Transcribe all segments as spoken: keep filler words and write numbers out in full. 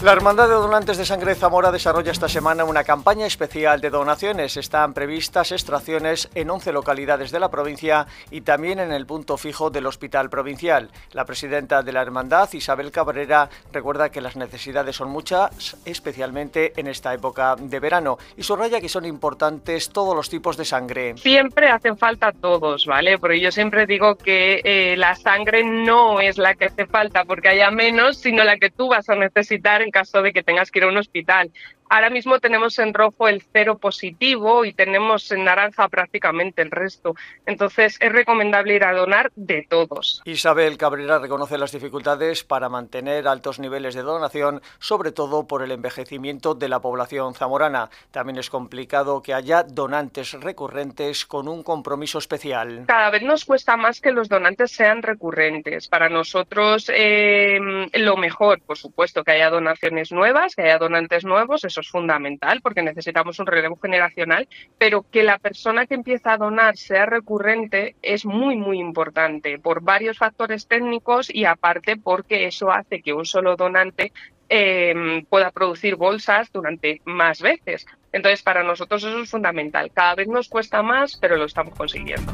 La Hermandad de Donantes de Sangre de Zamora desarrolla esta semana una campaña especial de donaciones. Están previstas extracciones en once localidades de la provincia y también en el punto fijo del Hospital Provincial. La presidenta de la Hermandad, Isabel Cabrera, recuerda que las necesidades son muchas, especialmente en esta época de verano, y subraya que son importantes todos los tipos de sangre. Siempre hacen falta todos, ¿vale? Porque yo siempre digo que eh, la sangre no es la que hace falta porque haya menos, sino la que tú vas a necesitar en caso de que tengas que ir a un hospital. Ahora mismo tenemos en rojo el cero positivo y tenemos en naranja prácticamente el resto. Entonces es recomendable ir a donar de todos. Isabel Cabrera reconoce las dificultades para mantener altos niveles de donación, sobre todo por el envejecimiento de la población zamorana. También es complicado que haya donantes recurrentes con un compromiso especial. Cada vez nos cuesta más que los donantes sean recurrentes. Para nosotros eh, lo mejor, por supuesto, que haya donaciones nuevas, que haya donantes nuevos, eso es fundamental porque necesitamos un relevo generacional, pero que la persona que empieza a donar sea recurrente es muy muy importante por varios factores técnicos y aparte porque eso hace que un solo donante eh, pueda producir bolsas durante más veces. Entonces para nosotros eso es fundamental. Cada vez nos cuesta más, pero lo estamos consiguiendo.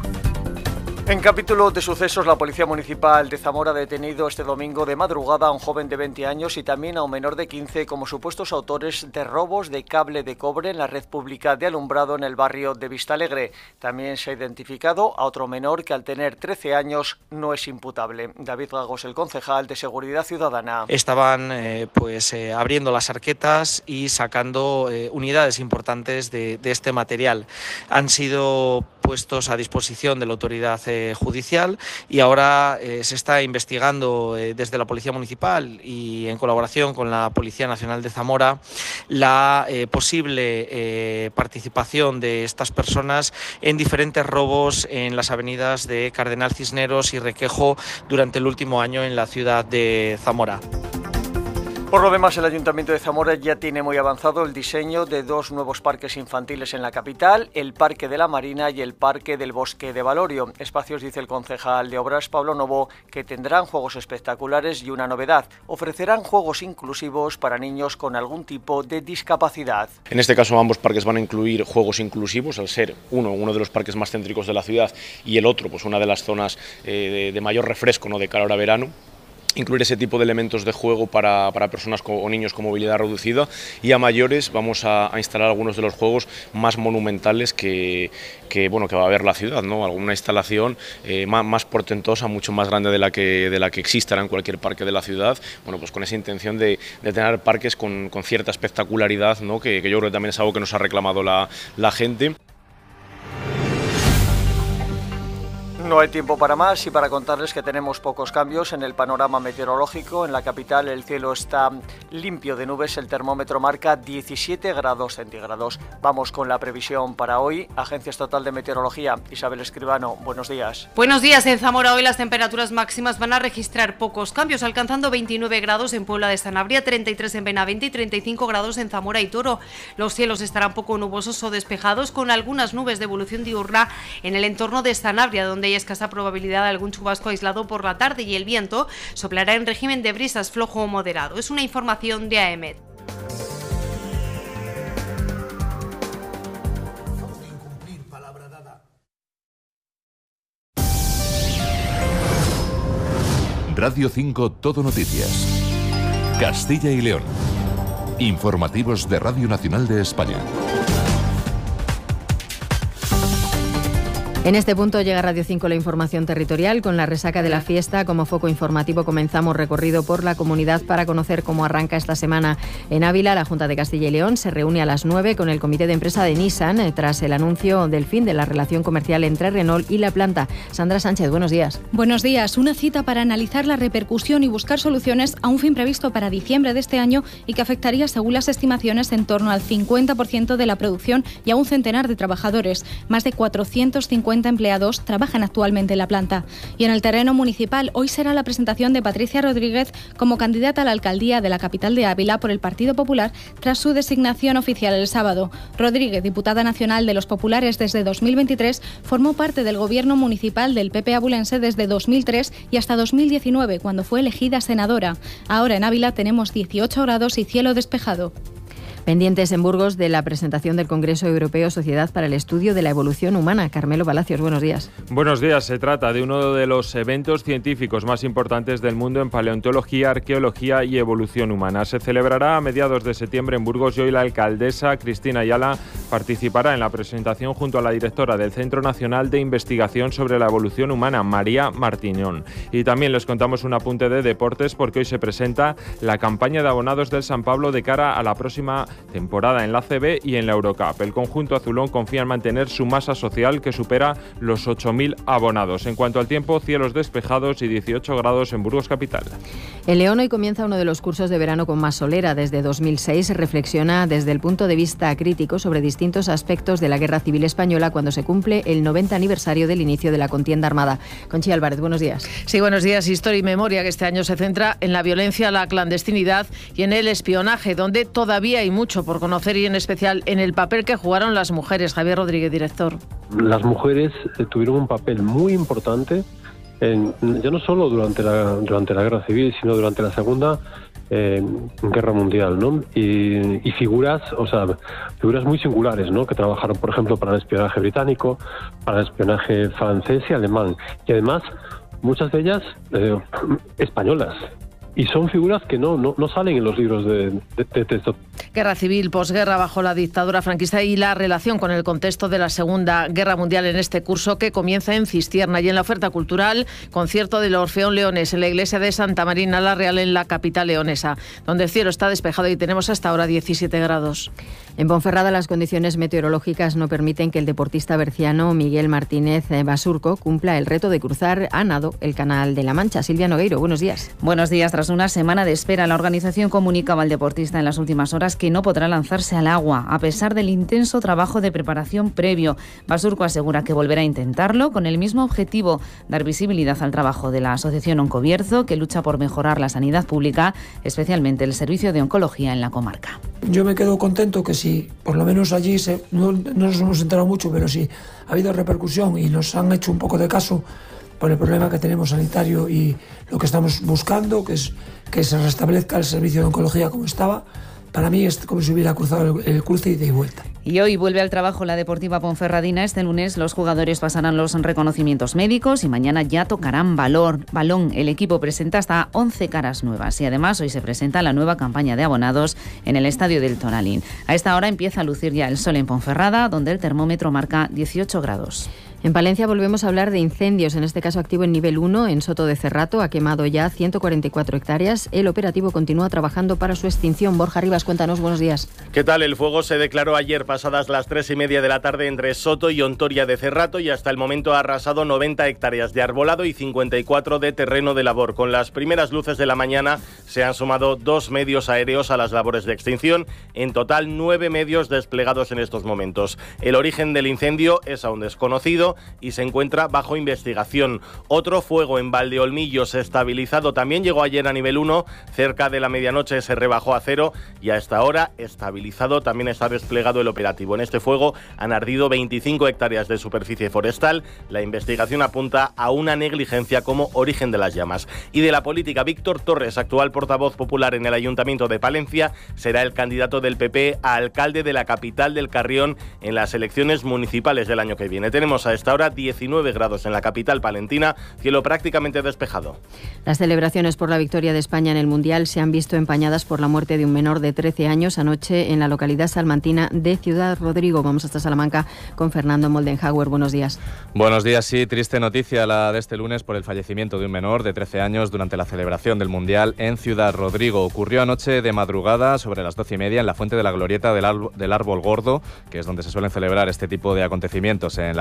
En capítulo de sucesos, la Policía Municipal de Zamora ha detenido este domingo de madrugada a un joven de veinte años y también a un menor de quince como supuestos autores de robos de cable de cobre en la red pública de alumbrado en el barrio de Vistalegre. También se ha identificado a otro menor que al tener trece años no es imputable. David Gagos, el concejal de Seguridad Ciudadana. Estaban eh, pues eh, abriendo las arquetas y sacando eh, unidades importantes de, de este material. Han sido puestos a disposición de la autoridad eh, judicial y ahora eh, se está investigando eh, desde la Policía Municipal y en colaboración con la Policía Nacional de Zamora la eh, posible eh, participación de estas personas en diferentes robos en las avenidas de Cardenal Cisneros y Requejo durante el último año en la ciudad de Zamora. Por lo demás, el Ayuntamiento de Zamora ya tiene muy avanzado el diseño de dos nuevos parques infantiles en la capital, el Parque de la Marina y el Parque del Bosque de Valorio. Espacios, dice el concejal de Obras, Pablo Novo, que tendrán juegos espectaculares y una novedad: ofrecerán juegos inclusivos para niños con algún tipo de discapacidad. En este caso, ambos parques van a incluir juegos inclusivos, al ser uno, uno de los parques más céntricos de la ciudad y el otro, pues una de las zonas eh, de, de mayor refresco, ¿no?, de cara a verano. Incluir ese tipo de elementos de juego para, para personas con, o niños con movilidad reducida, y a mayores vamos a, a instalar algunos de los juegos más monumentales que, que, bueno, que va a haber la ciudad, ¿no? Alguna instalación eh, más, más portentosa, mucho más grande de la que, de la que existará en cualquier parque de la ciudad, bueno, pues con esa intención de, de tener parques con, con cierta espectacularidad, ¿no?, que, que yo creo que también es algo que nos ha reclamado la, la gente. No hay tiempo para más y para contarles que tenemos pocos cambios en el panorama meteorológico. En la capital el cielo está limpio de nubes, el termómetro marca diecisiete grados centígrados. Vamos con la previsión para hoy. Agencia Estatal de Meteorología, Isabel Escribano, buenos días. Buenos días. En Zamora hoy las temperaturas máximas van a registrar pocos cambios, alcanzando veintinueve grados en Puebla de Sanabria, treinta y tres en Benavente y treinta y cinco grados en Zamora y Toro. Los cielos estarán poco nubosos o despejados, con algunas nubes de evolución diurna en el entorno de Sanabria, donde hay escasa probabilidad de algún chubasco aislado por la tarde, y el viento soplará en régimen de brisas flojo o moderado. Es una información de A E M E T. Radio cinco Todo Noticias. Castilla y León. Informativos de Radio Nacional de España. En este punto llega Radio cinco la información territorial. Con la resaca de la fiesta como foco informativo comenzamos recorrido por la comunidad para conocer cómo arranca esta semana en Ávila. La Junta de Castilla y León se reúne a las nueve con el comité de empresa de Nissan eh, tras el anuncio del fin de la relación comercial entre Renault y la planta. Sandra Sánchez, buenos días. Buenos días. Una cita para analizar la repercusión y buscar soluciones a un fin previsto para diciembre de este año y que afectaría, según las estimaciones, en torno al cincuenta por ciento de la producción y a un centenar de trabajadores. Más de cuatrocientos cincuenta cincuenta empleados trabajan actualmente en la planta. Y en el terreno municipal, hoy será la presentación de Patricia Rodríguez como candidata a la alcaldía de la capital de Ávila por el Partido Popular tras su designación oficial el sábado. Rodríguez, diputada nacional de los populares desde dos mil veintitrés, formó parte del gobierno municipal del P P abulense desde dos mil tres y hasta dos mil diecinueve, cuando fue elegida senadora. Ahora en Ávila tenemos dieciocho grados y cielo despejado. Pendientes en Burgos de la presentación del Congreso Europeo Sociedad para el Estudio de la Evolución Humana. Carmelo Palacios, buenos días. Buenos días. Se trata de uno de los eventos científicos más importantes del mundo en paleontología, arqueología y evolución humana. Se celebrará a mediados de septiembre en Burgos y hoy la alcaldesa Cristina Ayala participará en la presentación junto a la directora del Centro Nacional de Investigación sobre la Evolución Humana, María Martiñón. Y también les contamos un apunte de deportes porque hoy se presenta la campaña de abonados del San Pablo de cara a la próxima temporada en la A C B y en la Eurocup. El conjunto azulón confía en mantener su masa social que supera los ocho mil abonados. En cuanto al tiempo, cielos despejados y dieciocho grados en Burgos capital. En León hoy comienza uno de los cursos de verano con más solera. Desde dos mil seis reflexiona desde el punto de vista crítico sobre distintos aspectos de la Guerra Civil Española cuando se cumple el noventa aniversario del inicio de la contienda armada. Conchi Álvarez, buenos días. Sí, buenos días. Historia y memoria, que este año se centra en la violencia, la clandestinidad y en el espionaje, donde todavía hay mucho por conocer y en especial en el papel que jugaron las mujeres. Javier Rodríguez, director. Las mujeres eh, tuvieron un papel muy importante, en, ya no solo durante la, durante la Guerra Civil, sino durante la Segunda eh, Guerra Mundial, ¿no? Y, y figuras, o sea, figuras muy singulares, ¿no? Que trabajaron, por ejemplo, para el espionaje británico, para el espionaje francés y alemán. Y además, muchas de ellas eh, españolas. Y son figuras que no, no, no salen en los libros de, de, de texto. Guerra civil, posguerra bajo la dictadura franquista y la relación con el contexto de la Segunda Guerra Mundial en este curso que comienza en Cistierna. Y en la oferta cultural, concierto del Orfeón Leones en la iglesia de Santa Marina la Real en la capital leonesa, donde el cielo está despejado y tenemos hasta ahora diecisiete grados. En Ponferrada las condiciones meteorológicas no permiten que el deportista berciano Miguel Martínez Basurco cumpla el reto de cruzar a nado el Canal de la Mancha. Silvia Nogueiro, buenos días. Buenos días. Tras una semana de espera, la organización comunicaba al deportista en las últimas horas que no podrá lanzarse al agua, a pesar del intenso trabajo de preparación previo. Basurco asegura que volverá a intentarlo con el mismo objetivo, dar visibilidad al trabajo de la Asociación Oncobierzo, que lucha por mejorar la sanidad pública, especialmente el servicio de oncología en la comarca. Yo me quedo contento que si, por lo menos allí, se, no, no nos hemos enterado mucho, pero sí ha habido repercusión y nos han hecho un poco de caso por el problema que tenemos sanitario y lo que estamos buscando, que es que se restablezca el servicio de oncología como estaba. Para mí es como si hubiera cruzado el, el cruce y de vuelta. Y hoy vuelve al trabajo la Deportiva Ponferradina. Este lunes los jugadores pasarán los reconocimientos médicos y mañana ya tocarán balón. balón. El equipo presenta hasta once caras nuevas y además hoy se presenta la nueva campaña de abonados en el estadio del Tonalín. A esta hora empieza a lucir ya el sol en Ponferrada, donde el termómetro marca dieciocho grados. En Palencia volvemos a hablar de incendios, en este caso activo en nivel uno en Soto de Cerrato. Ha quemado ya ciento cuarenta y cuatro hectáreas. El operativo continúa trabajando para su extinción. Borja Rivas, cuéntanos, buenos días. ¿Qué tal? El fuego se declaró ayer pasadas las tres y media de la tarde entre Soto y Ontoria de Cerrato y hasta el momento ha arrasado noventa hectáreas de arbolado y cincuenta y cuatro de terreno de labor. Con las primeras luces de la mañana se han sumado dos medios aéreos a las labores de extinción. En total, nueve medios desplegados en estos momentos. El origen del incendio es aún desconocido y se encuentra bajo investigación. Otro fuego en Valdeolmillos estabilizado también llegó ayer a nivel uno, cerca de la medianoche se rebajó a cero y a esta hora estabilizado también está desplegado el operativo. En este fuego han ardido veinticinco hectáreas de superficie forestal. La investigación apunta a una negligencia como origen de las llamas. Y de la política, Víctor Torres, actual portavoz popular en el Ayuntamiento de Palencia, será el candidato del P P a alcalde de la capital del Carrión en las elecciones municipales del año que viene. Tenemos a esta hora diecinueve grados en la capital palentina, cielo prácticamente despejado. Las celebraciones por la victoria de España en el Mundial se han visto empañadas por la muerte de un menor de trece años anoche en la localidad salmantina de Ciudad Rodrigo. Vamos hasta Salamanca con Fernando Moldenhauer. Buenos días. Buenos días, sí, triste noticia la de este lunes por el fallecimiento de un menor de trece años durante la celebración del Mundial en Ciudad Rodrigo. Ocurrió anoche de madrugada sobre las doce y media en la Fuente de la Glorieta del, Ar- del Árbol Gordo, que es donde se suelen celebrar este tipo de acontecimientos en la localidad.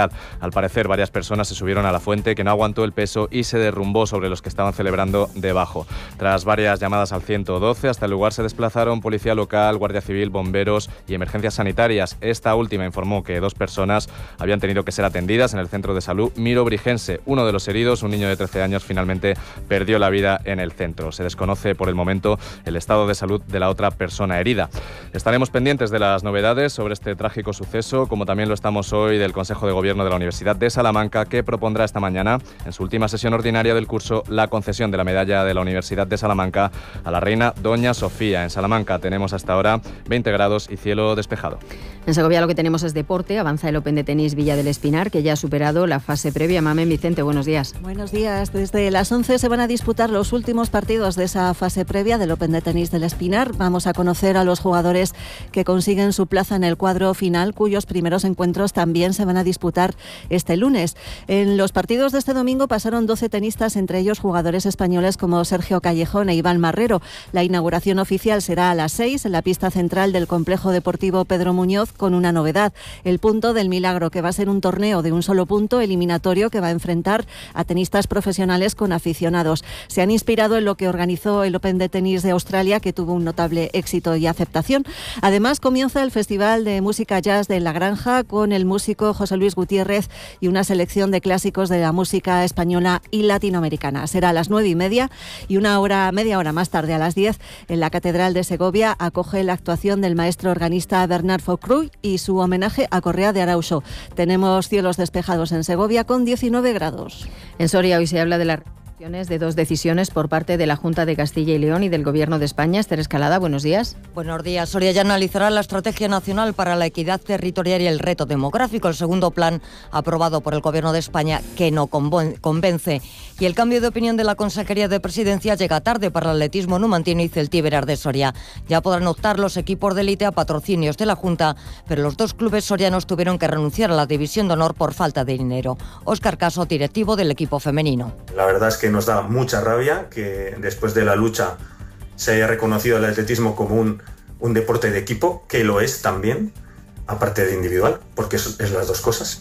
seguridad. Al parecer, varias personas se subieron a la fuente, que no aguantó el peso y se derrumbó sobre los que estaban celebrando debajo. Tras varias llamadas al ciento doce, hasta el lugar se desplazaron policía local, guardia civil, bomberos y emergencias sanitarias. Esta última informó que dos personas habían tenido que ser atendidas en el centro de salud Miro Brigense. Uno de los heridos, un niño de trece años, finalmente perdió la vida en el centro. Se desconoce por el momento el estado de salud de la otra persona herida. Estaremos pendientes de las novedades sobre este trágico suceso, como también lo estamos hoy del Consejo de Gobierno de la Universidad de Salamanca, que propondrá esta mañana, en su última sesión ordinaria del curso, la concesión de la medalla de la Universidad de Salamanca a la reina Doña Sofía. En Salamanca tenemos hasta ahora veinte grados y cielo despejado. En Segovia lo que tenemos es deporte. Avanza el Open de tenis Villa del Espinar, que ya ha superado la fase previa. Mamen Vicente, buenos días. Buenos días. Desde las once se van a disputar los últimos partidos de esa fase previa del Open de tenis del Espinar. Vamos a conocer a los jugadores que consiguen su plaza en el cuadro final, cuyos primeros encuentros también se van a disputar este lunes. En los partidos de este domingo pasaron doce tenistas, entre ellos jugadores españoles como Sergio Callejón e Iván Marrero. La inauguración oficial será a las seis en la pista central del Complejo Deportivo Pedro Muñoz, con una novedad: el Punto del Milagro, que va a ser un torneo de un solo punto eliminatorio que va a enfrentar a tenistas profesionales con aficionados. Se han inspirado en lo que organizó el Open de tenis de Australia, que tuvo un notable éxito y aceptación. Además, comienza el Festival de Música Jazz de La Granja con el músico José Luis Gutiérrez y una selección de clásicos de la música española y latinoamericana. Será a las nueve y media y una hora, media hora más tarde, a las diez, en la Catedral de Segovia, acoge la actuación del maestro organista Bernard Faucruy y su homenaje a Correa de Arauxo. Tenemos cielos despejados en Segovia con diecinueve grados. En Soria hoy se habla de la de dos decisiones por parte de la Junta de Castilla y León y del Gobierno de España. Esther Escalada, buenos días. Buenos días. Soria ya analizará la Estrategia Nacional para la Equidad Territorial y el Reto Demográfico, el segundo plan aprobado por el Gobierno de España, que no convence. Y el cambio de opinión de la Consejería de Presidencia llega tarde para el atletismo numantino y celtíberas de Soria. Ya podrán optar los equipos de élite a patrocinios de la Junta, pero los dos clubes sorianos tuvieron que renunciar a la división de honor por falta de dinero. Óscar Caso, directivo del equipo femenino. La verdad es que nos da mucha rabia que después de la lucha se haya reconocido el atletismo como un, un deporte de equipo, que lo es también, aparte de individual, porque es, es las dos cosas,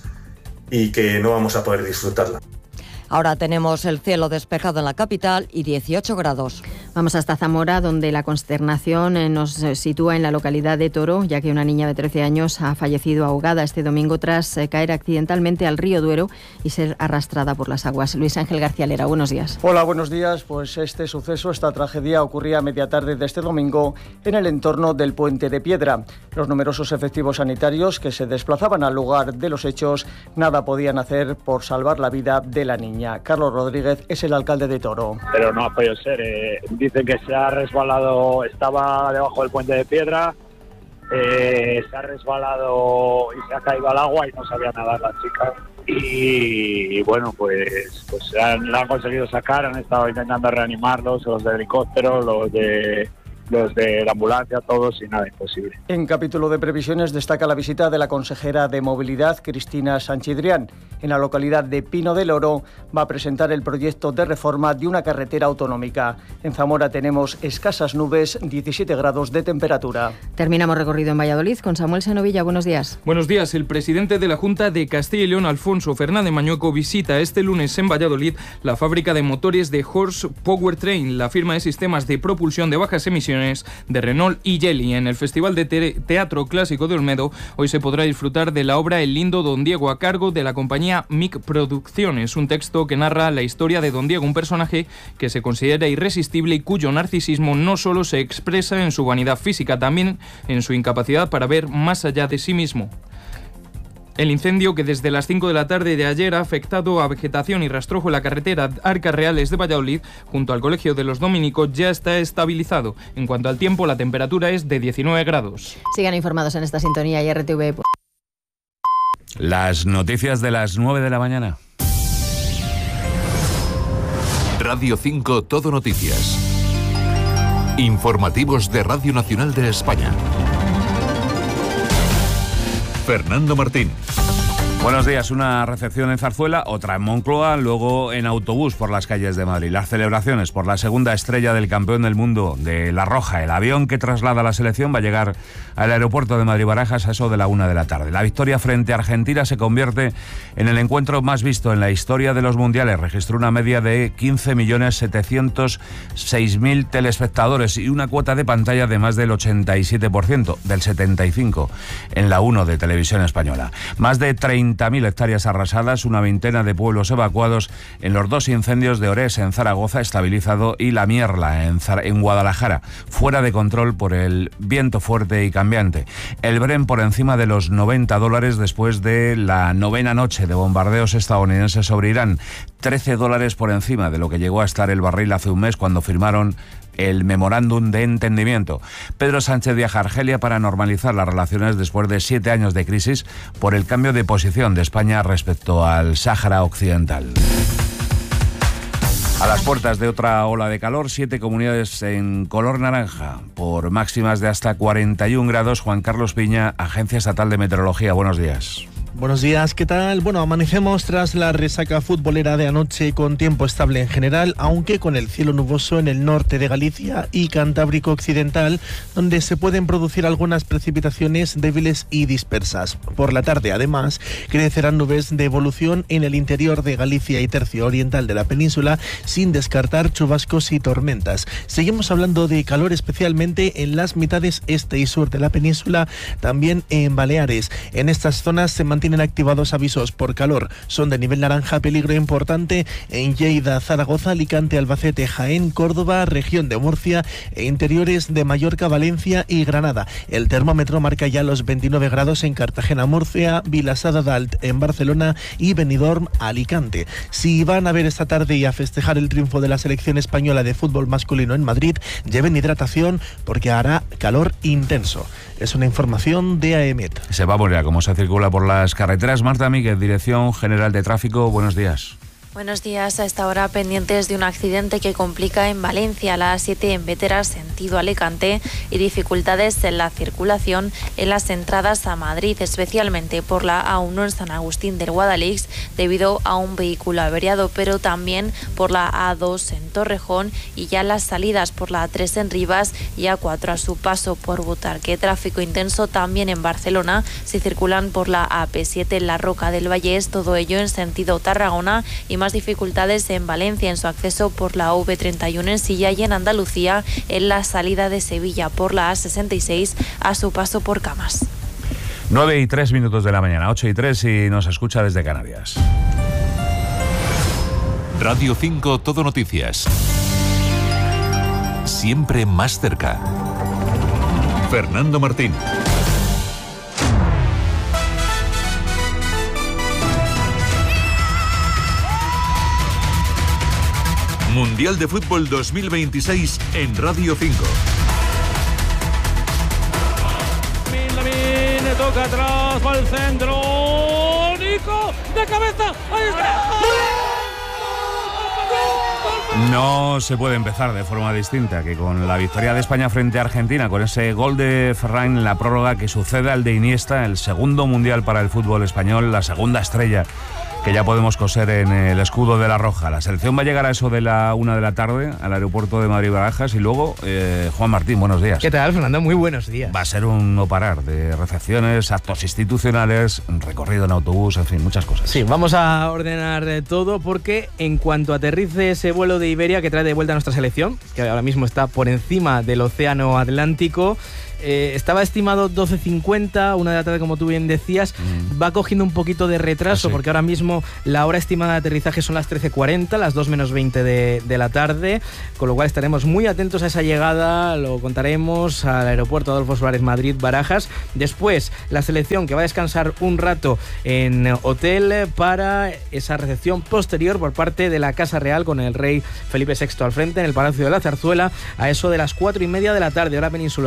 y que no vamos a poder disfrutarla. Ahora tenemos el cielo despejado en la capital y dieciocho grados. Vamos hasta Zamora, donde la consternación nos sitúa en la localidad de Toro, ya que una niña de trece años ha fallecido ahogada este domingo tras caer accidentalmente al río Duero y ser arrastrada por las aguas. Luis Ángel García Lera, buenos días. Hola, buenos días. Pues este suceso, esta tragedia ocurría a media tarde de este domingo en el entorno del Puente de Piedra. Los numerosos efectivos sanitarios que se desplazaban al lugar de los hechos nada podían hacer por salvar la vida de la niña. Carlos Rodríguez es el alcalde de Toro. Pero no ha podido ser. Eh, dicen que se ha resbalado, estaba debajo del Puente de Piedra, eh, se ha resbalado y se ha caído al agua y no sabía nadar la chica. Y, y bueno, pues, pues han, la han conseguido sacar, han estado intentando reanimarlos, los de helicóptero, los de... los de la ambulancia, todos, y nada, imposible. En capítulo de previsiones destaca la visita de la consejera de Movilidad, Cristina Sanchidrián. En la localidad de Pino del Oro va a presentar el proyecto de reforma de una carretera autonómica. En Zamora tenemos escasas nubes, diecisiete grados de temperatura. Terminamos recorrido en Valladolid con Samuel Senovilla. Buenos días. Buenos días. El presidente de la Junta de Castilla y León, Alfonso Fernández Mañueco, visita este lunes en Valladolid la fábrica de motores de Horse Powertrain, la firma de sistemas de propulsión de bajas emisiones de Renault y Geely. En el Festival de te Teatro Clásico de Olmedo hoy se podrá disfrutar de la obra El lindo Don Diego, a cargo de la compañía M I C Producciones, un texto que narra la historia de Don Diego, un personaje que se considera irresistible y cuyo narcisismo no solo se expresa en su vanidad física, también en su incapacidad para ver más allá de sí mismo. El incendio, que desde las cinco de la tarde de ayer ha afectado a vegetación y rastrojo en la carretera Arcas Reales de Valladolid, junto al Colegio de los Dominicos, ya está estabilizado. En cuanto al tiempo, la temperatura es de diecinueve grados. Sigan informados en esta sintonía y R T V. Las noticias de las nueve de la mañana. Radio cinco Todo Noticias. Informativos de Radio Nacional de España. Fernando Martín. Buenos días. Una recepción en Zarzuela, otra en Moncloa, luego en autobús por las calles de Madrid. Las celebraciones por la segunda estrella del campeón del mundo de La Roja. El avión que traslada a la selección va a llegar al aeropuerto de Madrid-Barajas a eso de la una de la tarde. La victoria frente a Argentina se convierte en el encuentro más visto en la historia de los mundiales. Registró una media de quince millones setecientos seis mil telespectadores y una cuota de pantalla de más del ochenta y siete por ciento, del setenta y cinco por ciento en la uno de Televisión Española. Más de treinta mil hectáreas arrasadas, una veintena de pueblos evacuados en los dos incendios de Orés en Zaragoza, estabilizado, y La Mierla en, Zar- en Guadalajara, fuera de control por el viento fuerte y cambiante. El Bren por encima de los noventa dólares después de la novena noche de bombardeos estadounidenses sobre Irán, trece dólares por encima de lo que llegó a estar el barril hace un mes cuando firmaron el memorándum de entendimiento. Pedro Sánchez viaja a Argelia para normalizar las relaciones después de siete años de crisis por el cambio de posición de España respecto al Sáhara Occidental. A las puertas de otra ola de calor, siete comunidades en color naranja por máximas de hasta cuarenta y un grados. Juan Carlos Piña, Agencia Estatal de Meteorología. Buenos días. Buenos días, ¿qué tal? Bueno, amanecemos tras la resaca futbolera de anoche con tiempo estable en general, aunque con el cielo nuboso en el norte de Galicia y Cantábrico Occidental, donde se pueden producir algunas precipitaciones débiles y dispersas. Por la tarde, además, crecerán nubes de evolución en el interior de Galicia y tercio oriental de la península, sin descartar chubascos y tormentas. Seguimos hablando de calor, especialmente en las mitades este y sur de la península, también en Baleares. En estas zonas se mantienen tienen activados avisos por calor. Son de nivel naranja, peligro importante en Lleida, Zaragoza, Alicante, Albacete, Jaén, Córdoba, región de Murcia e interiores de Mallorca, Valencia y Granada. El termómetro marca ya los veintinueve grados en Cartagena, Murcia, Vilassar de Dalt en Barcelona y Benidorm, Alicante. Si van a ver esta tarde y a festejar el triunfo de la selección española de fútbol masculino en Madrid, lleven hidratación porque hará calor intenso. Es una información de A E M E T. Se va a volver a cómo se circula por las carreteras. Marta Míguez, Dirección General de Tráfico, buenos días. Buenos días. A esta hora pendientes de un accidente que complica en Valencia, la A siete en Bétera, sentido Alicante, y dificultades en la circulación en las entradas a Madrid, especialmente por la A uno en San Agustín del Guadalix, debido a un vehículo averiado, pero también por la A dos en Torrejón y ya las salidas por la A tres en Rivas y A cuatro a su paso por Butarque. Tráfico intenso también en Barcelona, si circulan por la A P siete en la Roca del Vallés, todo ello en sentido Tarragona, y más dificultades en Valencia en su acceso por la A V treinta y uno en Silla y en Andalucía en la salida de Sevilla por la A sesenta y seis a su paso por Camas. nueve y tres minutos de la mañana, ocho y tres, y nos escucha desde Canarias. Radio cinco Todo Noticias. Siempre más cerca. Fernando Martín. Mundial de Fútbol dos mil veintiséis en Radio cinco. Lamin, toca atrás, va al centro. Nico, de cabeza. Ahí está. No se puede empezar de forma distinta que con la victoria de España frente a Argentina, con ese gol de Ferran en la prórroga que sucede al de Iniesta, el segundo mundial para el fútbol español, la segunda estrella que ya podemos coser en el escudo de La Roja. La selección va a llegar a eso de la una de la tarde al aeropuerto de Madrid-Barajas y luego, eh, Juan Martín, buenos días. ¿Qué tal, Fernando? Muy buenos días. Va a ser un no parar de recepciones, actos institucionales, recorrido en autobús, en fin, muchas cosas. Sí, vamos a ordenar todo porque en cuanto aterrice ese vuelo de Iberia que trae de vuelta a nuestra selección, que ahora mismo está por encima del Océano Atlántico, Eh, estaba estimado doce cincuenta, una de la tarde, como tú bien decías. Mm. Va cogiendo un poquito de retraso, ah, sí. porque ahora mismo la hora estimada de aterrizaje son las trece cuarenta, las dos menos veinte de, de la tarde, con lo cual estaremos muy atentos a esa llegada. Lo contaremos al aeropuerto Adolfo Suárez Madrid-Barajas. Después, la selección que va a descansar un rato en hotel para esa recepción posterior por parte de la Casa Real, con el rey Felipe sexto al frente en el Palacio de la Zarzuela, a eso de las cuatro y media de la tarde, hora peninsular.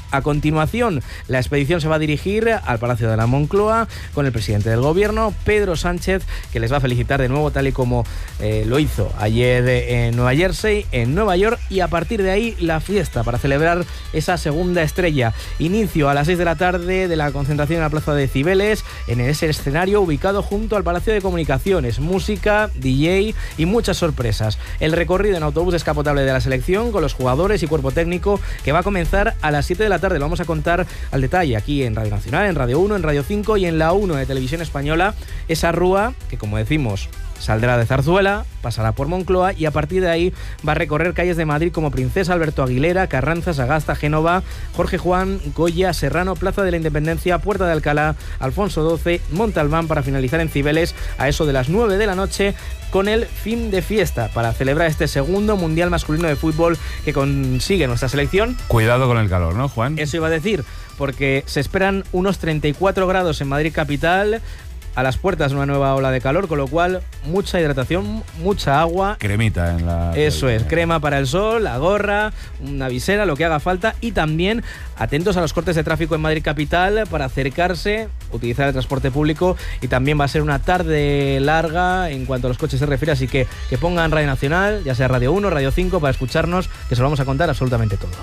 A continuación, la expedición se va a dirigir al Palacio de la Moncloa con el presidente del Gobierno, Pedro Sánchez, que les va a felicitar de nuevo, tal y como eh, lo hizo ayer en Nueva Jersey, en Nueva York, y a partir de ahí la fiesta para celebrar esa segunda estrella. Inicio a las seis de la tarde de la concentración en la Plaza de Cibeles, en ese escenario ubicado junto al Palacio de Comunicaciones. Música, D J y muchas sorpresas. El recorrido en autobús descapotable de la selección con los jugadores y cuerpo técnico, que va a comenzar a las siete de la tarde. Lo vamos a contar al detalle aquí en Radio Nacional, en Radio uno, en Radio cinco y en la uno de Televisión Española. Esa rúa que, como decimos, saldrá de Zarzuela, pasará por Moncloa y a partir de ahí va a recorrer calles de Madrid como Princesa, Alberto Aguilera, Carranza, Sagasta, Génova, Jorge Juan, Goya, Serrano, Plaza de la Independencia, Puerta de Alcalá, Alfonso doce, Montalbán, para finalizar en Cibeles a eso de las nueve de la noche con el fin de fiesta para celebrar este segundo Mundial Masculino de Fútbol que consigue nuestra selección. Cuidado con el calor, ¿no, Juan? Eso iba a decir, porque se esperan unos treinta y cuatro grados en Madrid capital, a las puertas una nueva ola de calor, con lo cual mucha hidratación, mucha agua. Cremita en la... Eso es, crema para el sol, la gorra, una visera, lo que haga falta, y también atentos a los cortes de tráfico en Madrid capital para acercarse, utilizar el transporte público, y también va a ser una tarde larga en cuanto a los coches se refiere, así que que pongan Radio Nacional, ya sea Radio uno, Radio cinco, para escucharnos, que se lo vamos a contar absolutamente todo.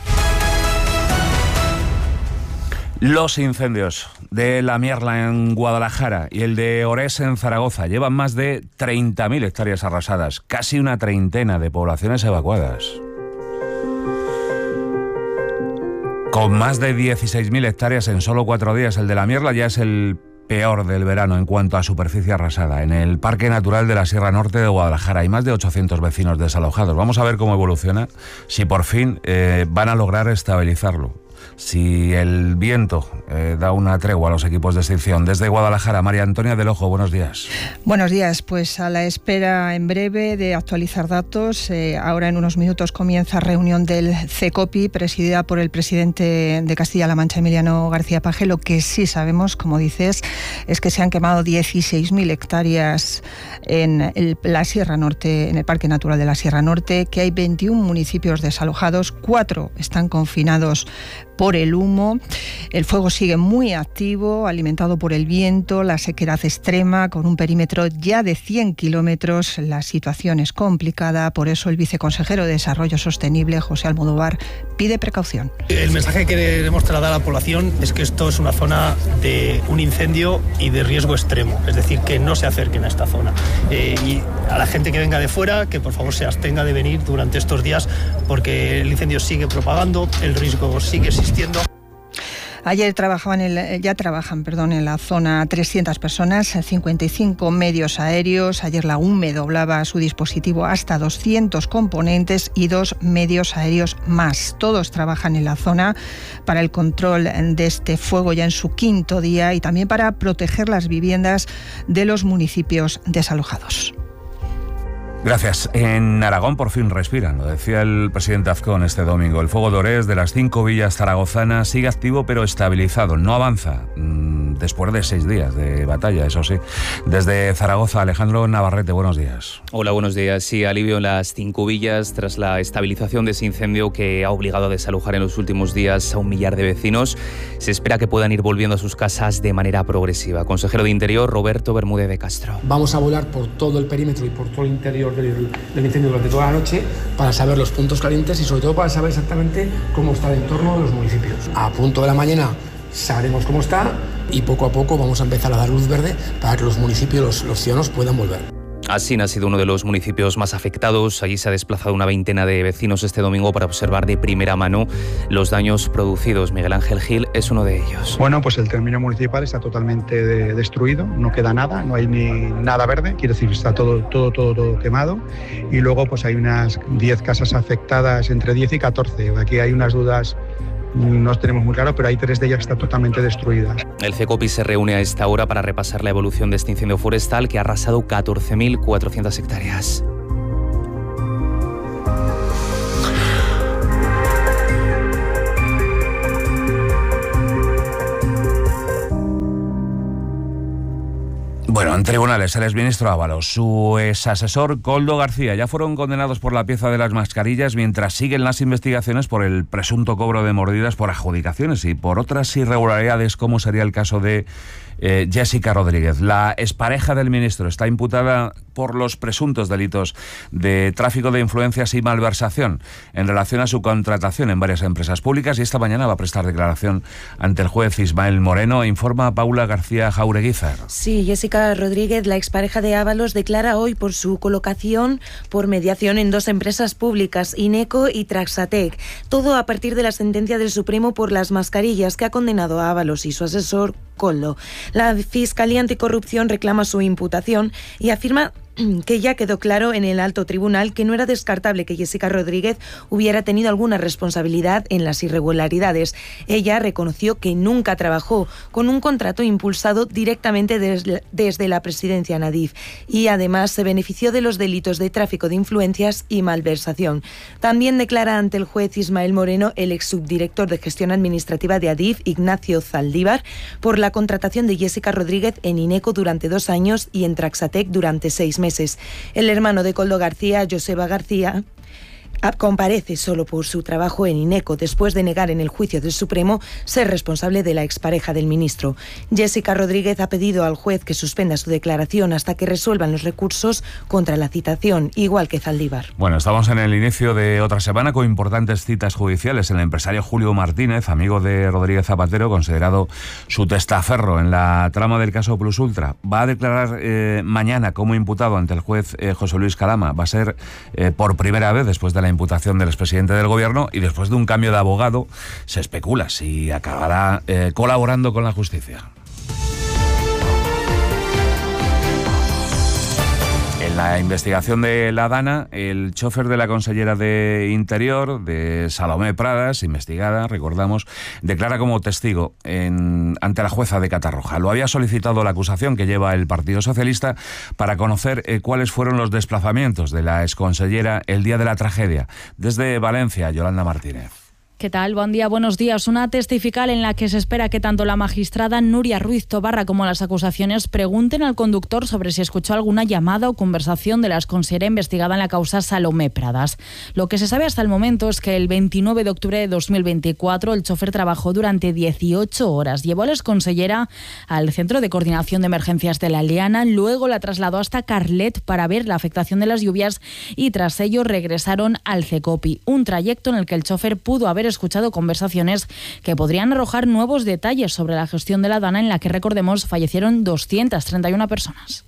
Los incendios de La Mierla en Guadalajara y el de Orés en Zaragoza llevan más de treinta mil hectáreas arrasadas, casi una treintena de poblaciones evacuadas. Con más de dieciséis mil hectáreas en solo cuatro días, el de La Mierla ya es el peor del verano en cuanto a superficie arrasada. En el Parque Natural de la Sierra Norte de Guadalajara hay más de ochocientos vecinos desalojados. Vamos a ver cómo evoluciona, si por fin eh, van a lograr estabilizarlo. Si el viento eh, da una tregua a los equipos de extinción. Desde Guadalajara, María Antonia del Ojo, buenos días. Buenos días, pues a la espera en breve de actualizar datos. Eh, ahora en unos minutos comienza reunión del CECOPI, presidida por el presidente de Castilla-La Mancha, Emiliano García Paje. Lo que sí sabemos, como dices, es que se han quemado dieciséis mil hectáreas en el, la Sierra Norte, en el Parque Natural de la Sierra Norte, que hay veintiún municipios desalojados, cuatro están confinados por el humo. El fuego sigue muy activo, alimentado por el viento, la sequedad extrema, con un perímetro ya de cien kilómetros. La situación es complicada, por eso el viceconsejero de Desarrollo Sostenible, José Almodóvar, pide precaución. El mensaje que queremos trasladar a la población es que esto es una zona de un incendio y de riesgo extremo, es decir, que no se acerquen a esta zona. Eh, y a la gente que venga de fuera, que por favor se abstenga de venir durante estos días, porque el incendio sigue propagando, el riesgo sigue existiendo. Ayer trabajaban el, ya trabajan perdón, en la zona trescientas personas, cincuenta y cinco medios aéreos. Ayer la U M E doblaba su dispositivo hasta doscientos componentes y dos medios aéreos más. Todos trabajan en la zona para el control de este fuego ya en su quinto día y también para proteger las viviendas de los municipios desalojados. Gracias. En Aragón por fin respiran, lo decía el presidente Azcón este domingo. El fuego de Orés de las cinco villas zaragozanas sigue activo pero estabilizado, no avanza mmm, después de seis días de batalla, eso sí. Desde Zaragoza, Alejandro Navarrete, buenos días. Hola, buenos días. Sí, alivio en las cinco villas tras la estabilización de ese incendio que ha obligado a desalojar en los últimos días a un millar de vecinos. Se espera que puedan ir volviendo a sus casas de manera progresiva. Consejero de Interior, Roberto Bermúdez de Castro. Vamos a volar por todo el perímetro y por todo el interior Del, del incendio durante toda la noche para saber los puntos calientes y sobre todo para saber exactamente cómo está el entorno de los municipios. A punto de la mañana sabremos cómo está y poco a poco vamos a empezar a dar luz verde para que los municipios, los, los ciudadanos puedan volver. Asín ha sido uno de los municipios más afectados. Allí se ha desplazado una veintena de vecinos este domingo para observar de primera mano los daños producidos. Miguel Ángel Gil es uno de ellos. Bueno, pues el término municipal está totalmente de, destruido, no queda nada, no hay ni nada verde, quiere decir, está todo, todo, todo, todo quemado. Y luego pues hay unas diez casas afectadas, entre diez y catorce. Aquí hay unas dudas. No tenemos muy claro, pero hay tres de ellas que están totalmente destruidas. El CECOPI se reúne a esta hora para repasar la evolución de este incendio forestal que ha arrasado catorce mil cuatrocientas hectáreas. Bueno, en tribunales, el exministro Ábalos, su exasesor Koldo García ya fueron condenados por la pieza de las mascarillas, mientras siguen las investigaciones por el presunto cobro de mordidas por adjudicaciones y por otras irregularidades, como sería el caso de eh, Jessica Rodríguez. La expareja del ministro está imputada por los presuntos delitos de tráfico de influencias y malversación en relación a su contratación en varias empresas públicas, y esta mañana va a prestar declaración ante el juez Ismael Moreno, informa Paula García Jaureguizar. Sí, Jessica Rodríguez, la expareja de Ábalos, declara hoy por su colocación por mediación en dos empresas públicas, Ineco y Traxatec. Todo a partir de la sentencia del Supremo por las mascarillas que ha condenado a Ábalos y su asesor Koldo. La Fiscalía Anticorrupción reclama su imputación y afirma que ya quedó claro en el alto tribunal que no era descartable que Jessica Rodríguez hubiera tenido alguna responsabilidad en las irregularidades. Ella reconoció que nunca trabajó con un contrato impulsado directamente desde, desde la presidencia Nadif, y además se benefició de los delitos de tráfico de influencias y malversación. También declara ante el juez Ismael Moreno el ex subdirector de gestión administrativa de Adif, Ignacio Zaldívar, por la contratación de Jessica Rodríguez en Ineco durante dos años y en Traxatec durante seis meses. El hermano de Koldo García, Joseba García, comparece solo por su trabajo en Ineco, después de negar en el juicio del Supremo ser responsable de la expareja del ministro. Jessica Rodríguez ha pedido al juez que suspenda su declaración hasta que resuelvan los recursos contra la citación, igual que Zaldívar. Bueno, estamos en el inicio de otra semana con importantes citas judiciales. El empresario Julio Martínez, amigo de Rodríguez Zapatero, considerado su testaferro en la trama del caso Plus Ultra, va a declarar eh, mañana como imputado ante el juez eh, José Luis Calama. Va a ser eh, por primera vez después de la imputación del expresidente del gobierno, y después de un cambio de abogado se especula si acabará eh, colaborando con la justicia. En la investigación de la DANA, el chofer de la consellera de Interior, de Salomé Pradas, investigada, recordamos, declara como testigo en, ante la jueza de Catarroja. Lo había solicitado la acusación que lleva el Partido Socialista para conocer eh, cuáles fueron los desplazamientos de la exconsellera el día de la tragedia. Desde Valencia, Yolanda Martínez. ¿Qué tal? Buen día, buenos días. Una testifical en la que se espera que tanto la magistrada Nuria Ruiz Tobarra como las acusaciones pregunten al conductor sobre si escuchó alguna llamada o conversación de la exconsejera investigada en la causa Salomé Pradas. Lo que se sabe hasta el momento es que el veintinueve de octubre de dos mil veinticuatro el chofer trabajó durante dieciocho horas. Llevó a la exconsellera al Centro de Coordinación de Emergencias de La Liana, luego la trasladó hasta Carlet para ver la afectación de las lluvias y tras ello regresaron al CECOPI, un trayecto en el que el chofer pudo haber escuchado conversaciones que podrían arrojar nuevos detalles sobre la gestión de la DANA, en la que, recordemos, fallecieron doscientas treinta y una personas.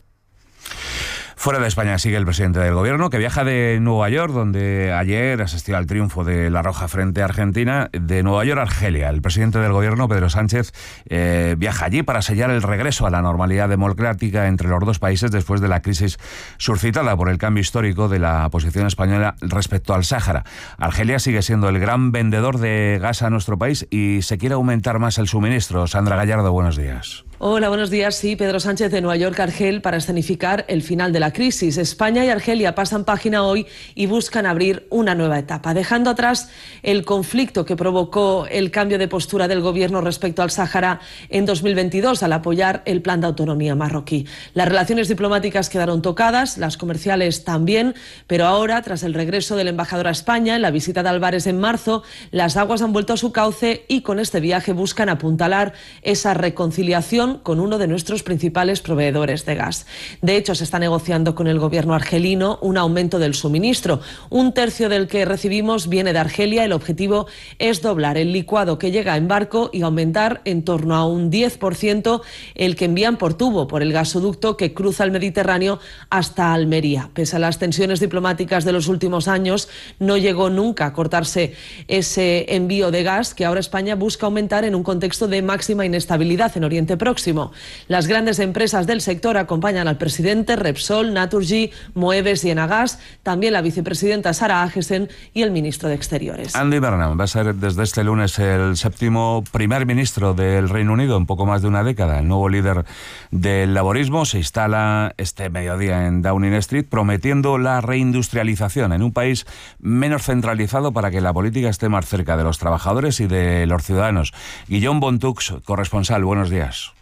Fuera de España sigue el presidente del gobierno, que viaja de Nueva York, donde ayer asistió al triunfo de La Roja frente a Argentina. De Nueva York a Argelia, el presidente del gobierno, Pedro Sánchez, eh, viaja allí para sellar el regreso a la normalidad democrática entre los dos países después de la crisis suscitada por el cambio histórico de la posición española respecto al Sáhara. Argelia sigue siendo el gran vendedor de gas a nuestro país y se quiere aumentar más el suministro. Sandra Gallardo, buenos días. Hola, buenos días. Sí, Pedro Sánchez de Nueva York a Argel para escenificar el final de la crisis. España y Argelia pasan página hoy y buscan abrir una nueva etapa, dejando atrás el conflicto que provocó el cambio de postura del gobierno respecto al Sáhara en dos mil veintidós al apoyar el plan de autonomía marroquí. Las relaciones diplomáticas quedaron tocadas, las comerciales también, pero ahora, tras el regreso del embajador a España en la visita de Álvarez en marzo, las aguas han vuelto a su cauce y con este viaje buscan apuntalar esa reconciliación con uno de nuestros principales proveedores de gas. De hecho, se está negociando con el gobierno argelino un aumento del suministro. Un tercio del que recibimos viene de Argelia. El objetivo es doblar el licuado que llega en barco y aumentar en torno a un diez por ciento el que envían por tubo, por el gasoducto que cruza el Mediterráneo hasta Almería. Pese a las tensiones diplomáticas de los últimos años, no llegó nunca a cortarse ese envío de gas que ahora España busca aumentar en un contexto de máxima inestabilidad en Oriente Próximo. Las grandes empresas del sector acompañan al presidente: Repsol, Naturgy, Moeves y Enagas, también la vicepresidenta Sara Agesen y el ministro de Exteriores. Andy Burnham va a ser desde este lunes el séptimo primer ministro del Reino Unido en poco más de una década. El nuevo líder del laborismo se instala este mediodía en Downing Street prometiendo la reindustrialización en un país menos centralizado para que la política esté más cerca de los trabajadores y de los ciudadanos. Guillaume Bontux, corresponsal, buenos días.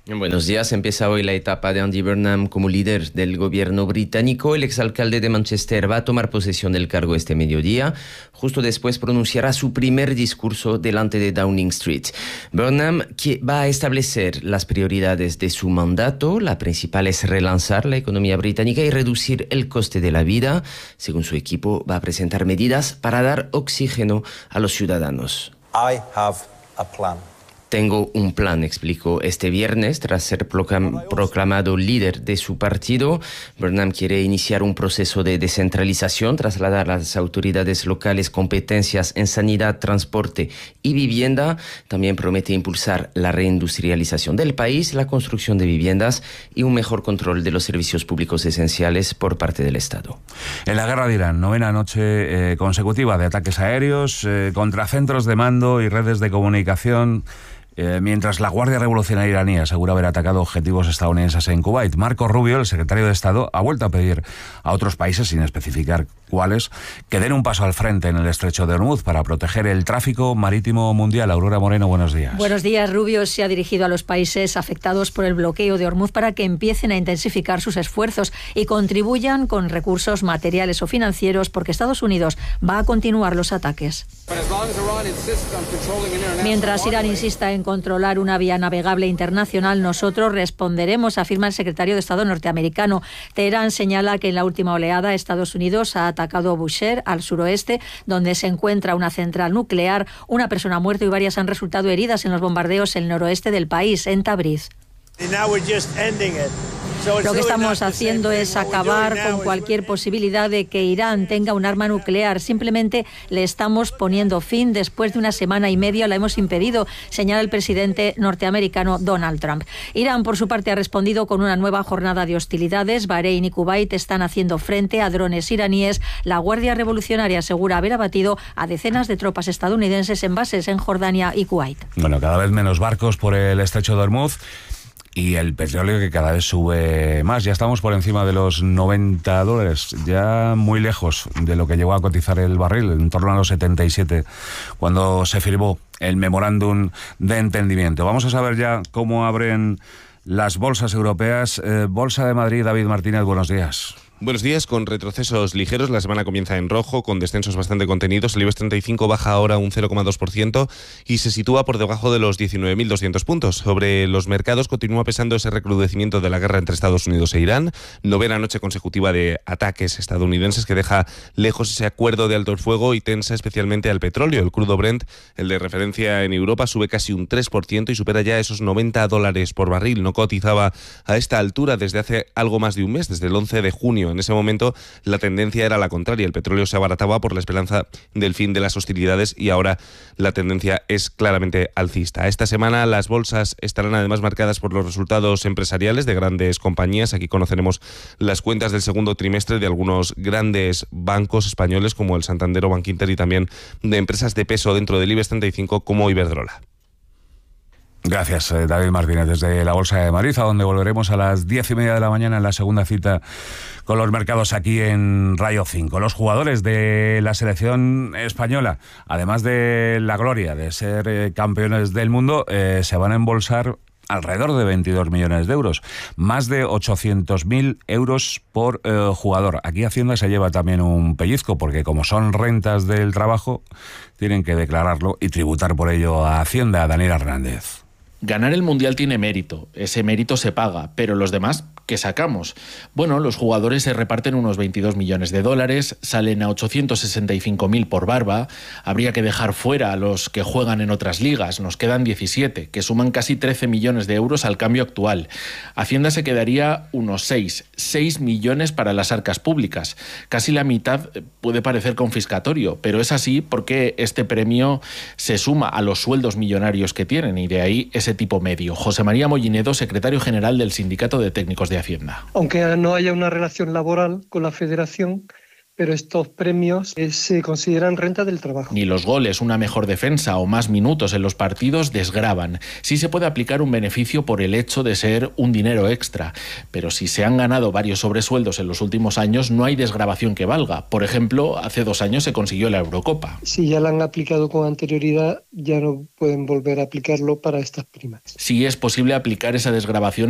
Buenos días. Empieza hoy la etapa de Andy Burnham como líder del gobierno británico. El exalcalde de Manchester va a tomar posesión del cargo este mediodía. Justo después pronunciará su primer discurso delante de Downing Street. Burnham va a establecer las prioridades de su mandato. La principal es relanzar la economía británica y reducir el coste de la vida. Según su equipo, va a presentar medidas para dar oxígeno a los ciudadanos. I have a plan. Tengo un plan, explicó este viernes tras ser proclamado líder de su partido. Burnham quiere iniciar un proceso de descentralización, trasladar a las autoridades locales competencias en sanidad, transporte y vivienda. También promete impulsar la reindustrialización del país, la construcción de viviendas y un mejor control de los servicios públicos esenciales por parte del Estado. En la guerra de Irán, novena noche eh, consecutiva de ataques aéreos eh, contra centros de mando y redes de comunicación. Eh, mientras la Guardia Revolucionaria iraní asegura haber atacado objetivos estadounidenses en Kuwait. Marco Rubio, el secretario de Estado, ha vuelto a pedir a otros países, sin especificar cuáles, que den un paso al frente en el estrecho de Hormuz para proteger el tráfico marítimo mundial. Aurora Moreno, buenos días. Buenos días. Rubio se ha dirigido a los países afectados por el bloqueo de Hormuz para que empiecen a intensificar sus esfuerzos y contribuyan con recursos materiales o financieros, porque Estados Unidos va a continuar los ataques. Mientras Irán insista en controlar una vía navegable internacional, nosotros responderemos, afirma el secretario de Estado norteamericano. Teherán señala que en la última oleada Estados Unidos ha atacado Bushehr, al suroeste, donde se encuentra una central nuclear. Una persona ha muerto y varias han resultado heridas en los bombardeos en el noroeste del país, en Tabriz. Lo que estamos haciendo es acabar con cualquier posibilidad de que Irán tenga un arma nuclear. Simplemente le estamos poniendo fin. Después de una semana y media lo hemos impedido, señala el presidente norteamericano Donald Trump. Irán, por su parte, ha respondido con una nueva jornada de hostilidades. Bahrein y Kuwait están haciendo frente a drones iraníes. La Guardia Revolucionaria asegura haber abatido a decenas de tropas estadounidenses en bases en Jordania y Kuwait. Bueno, cada vez menos barcos por el estrecho de Hormuz. Y el petróleo que cada vez sube más. Ya estamos por encima de los noventa dólares, ya muy lejos de lo que llegó a cotizar el barril, en torno a los setenta y siete, cuando se firmó el memorándum de entendimiento. Vamos a saber ya cómo abren las bolsas europeas. Eh, Bolsa de Madrid, David Martínez, buenos días. Buenos días, con retrocesos ligeros. La semana comienza en rojo, con descensos bastante contenidos. El IBEX treinta y cinco baja ahora un cero coma dos por ciento y se sitúa por debajo de los diecinueve mil doscientos puntos. Sobre los mercados continúa pesando ese recrudecimiento de la guerra entre Estados Unidos e Irán. Novena noche consecutiva de ataques estadounidenses que deja lejos ese acuerdo de alto el fuego y tensa especialmente al petróleo. El crudo Brent, el de referencia en Europa, sube casi un tres por ciento y supera ya esos noventa dólares por barril. No cotizaba a esta altura desde hace algo más de un mes, desde el once de junio. En ese momento la tendencia era la contraria. El petróleo se abarataba por la esperanza del fin de las hostilidades y ahora la tendencia es claramente alcista. Esta semana las bolsas estarán además marcadas por los resultados empresariales de grandes compañías. Aquí conoceremos las cuentas del segundo trimestre de algunos grandes bancos españoles como el Santander o Bankinter y también de empresas de peso dentro del IBEX treinta y cinco como Iberdrola. Gracias, David Martínez, desde la Bolsa de Madrid, a donde volveremos a las diez y media de la mañana en la segunda cita con los mercados aquí en Rayo cinco. Los jugadores de la selección española, además de la gloria de ser eh, campeones del mundo, eh, se van a embolsar alrededor de veintidós millones de euros, más de ochocientos mil euros por eh, jugador. Aquí Hacienda se lleva también un pellizco, porque como son rentas del trabajo, tienen que declararlo y tributar por ello a Hacienda. Daniel Hernández. Ganar el Mundial tiene mérito, ese mérito se paga, pero los demás, ¿qué sacamos? Bueno, los jugadores se reparten unos veintidós millones de dólares, salen a ochocientos sesenta y cinco mil por barba, habría que dejar fuera a los que juegan en otras ligas, nos quedan diecisiete, que suman casi trece millones de euros al cambio actual. Hacienda se quedaría unos seis, seis millones para las arcas públicas. Casi la mitad puede parecer confiscatorio, pero es así porque este premio se suma a los sueldos millonarios que tienen y de ahí ese tipo medio. José María Mollinedo, secretario general del Sindicato de Técnicos de Hacienda. Aunque no haya una relación laboral con la Federación, pero estos premios eh, se consideran renta del trabajo. Ni los goles, una mejor defensa o más minutos en los partidos desgravan. Sí se puede aplicar un beneficio por el hecho de ser un dinero extra, pero si se han ganado varios sobresueldos en los últimos años no hay desgravación que valga. Por ejemplo, hace dos años se consiguió la Eurocopa. Si ya la han aplicado con anterioridad, ya no pueden volver a aplicarlo para estas primas. Sí es posible aplicar esa desgravación